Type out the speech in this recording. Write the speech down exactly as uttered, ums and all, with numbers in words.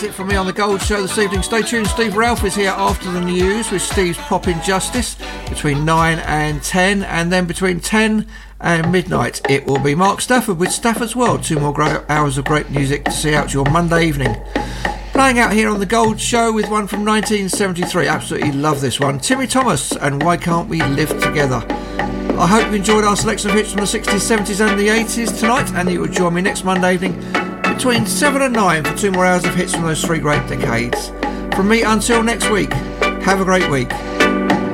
It from me on the Gold Show this evening. Stay tuned. Steve Ralph is here after the news with Steve's Pop Injustice between nine and ten, and then between ten and midnight it will be Mark Stafford with Stafford's World. Two more great hours of great music to see out your Monday evening. Playing out here on the Gold Show with one from nineteen seventy-three. Absolutely love this one. Timmy Thomas and Why Can't We Live Together. I hope you enjoyed our selection of hits from the sixties, seventies and the eighties tonight, and you will join me next Monday evening between seven and nine for two more hours of hits from those three great decades. From me until next week, have a great week.